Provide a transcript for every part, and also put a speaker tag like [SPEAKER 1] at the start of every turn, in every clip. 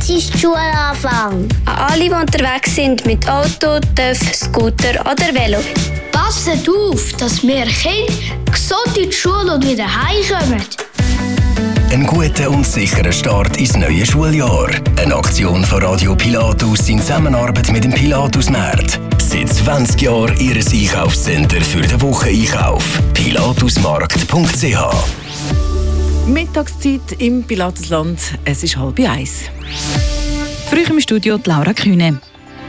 [SPEAKER 1] ist die Schule anfangen?
[SPEAKER 2] An alle, die unterwegs sind mit Auto, TÜV, Scooter oder Velo.
[SPEAKER 1] Passet auf, dass wir Kinder gesund in die Schule und wieder heimkommen.
[SPEAKER 3] Ein guter und sicherer Start ins neue Schuljahr. Eine Aktion von Radio Pilatus in Zusammenarbeit mit dem Pilatus-Markt. Seit 20 Jahren Ihr Einkaufscenter für den Wocheneinkauf. pilatusmarkt.ch.
[SPEAKER 4] Mittagszeit im Pilatusland. Es ist 12:30.
[SPEAKER 5] Früh im Studio die Laura Kühne.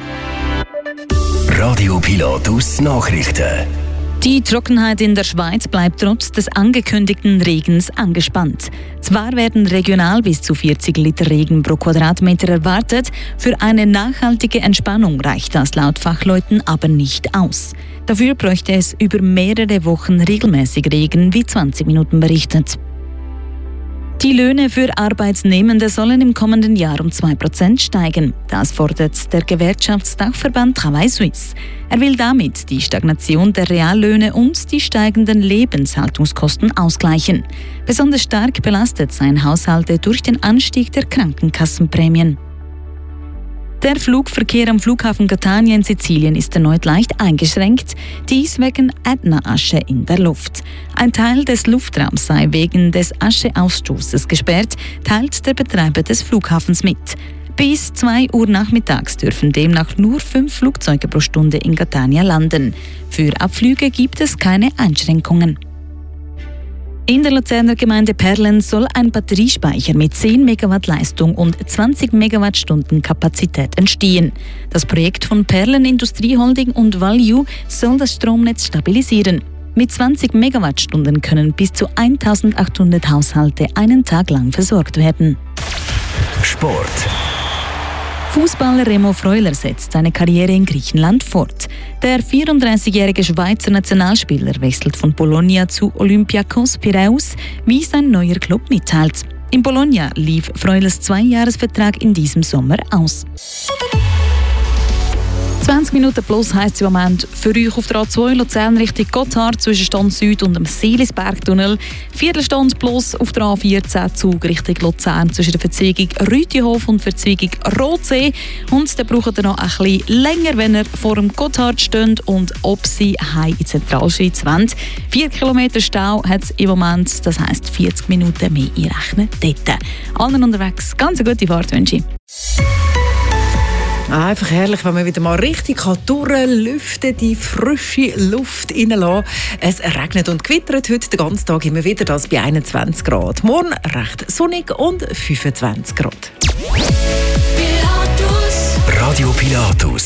[SPEAKER 3] Radio Pilatus Nachrichten.
[SPEAKER 5] Die Trockenheit in der Schweiz bleibt trotz des angekündigten Regens angespannt. Zwar werden regional bis zu 40 Liter Regen pro Quadratmeter erwartet, für eine nachhaltige Entspannung reicht das laut Fachleuten aber nicht aus. Dafür bräuchte es über mehrere Wochen regelmäßig Regen, wie 20 Minuten berichtet. Die Löhne für Arbeitsnehmende sollen im kommenden Jahr um 2% steigen. Das fordert der Gewerkschaftsdachverband Travail Suisse. Er will damit die Stagnation der Reallöhne und die steigenden Lebenshaltungskosten ausgleichen. Besonders stark belastet seien Haushalte durch den Anstieg der Krankenkassenprämien. Der Flugverkehr am Flughafen Catania in Sizilien ist erneut leicht eingeschränkt, dies wegen Ätna-Asche in der Luft. Ein Teil des Luftraums sei wegen des Ascheausstoßes gesperrt, teilt der Betreiber des Flughafens mit. Bis 2 Uhr nachmittags dürfen demnach nur 5 Flugzeuge pro Stunde in Catania landen. Für Abflüge gibt es keine Einschränkungen. In der Luzerner Gemeinde Perlen soll ein Batteriespeicher mit 10 Megawatt Leistung und 20 Megawattstunden Kapazität entstehen. Das Projekt von Perlen Industrieholding und Value soll das Stromnetz stabilisieren. Mit 20 Megawattstunden können bis zu 1800 Haushalte einen Tag lang versorgt werden.
[SPEAKER 3] Sport.
[SPEAKER 5] Fußballer Remo Freuler setzt seine Karriere in Griechenland fort. Der 34-jährige Schweizer Nationalspieler wechselt von Bologna zu Olympiakos Piräus, wie sein neuer Club mitteilt. In Bologna lief Freulers 2-Jahresvertrag in diesem Sommer aus. 20 Minuten plus heisst es im Moment für euch auf der A2 Luzern Richtung Gotthard zwischen Stand Süd und dem Seelisbergtunnel. Viertelstunde plus auf der A14 Zug Richtung Luzern zwischen der Verzweigung Rütihof und Verzweigung Rotsee. Und dann braucht ihr noch ein bisschen länger, wenn ihr vor dem Gotthard steht und ob sie heim in die Zentralschweiz wollt. 4 Kilometer Stau hat es im Moment, das heisst 40 Minuten mehr einrechnen dort. Allen unterwegs ganz eine gute Fahrt wünsche ich.
[SPEAKER 4] Einfach herrlich, wenn man wieder mal richtig durchlüften kann, die frische Luft reinlassen. Es regnet und gewittert heute den ganzen Tag immer wieder, das bei 21 Grad. Morgen recht sonnig und 25 Grad.
[SPEAKER 3] Radio Pilatus.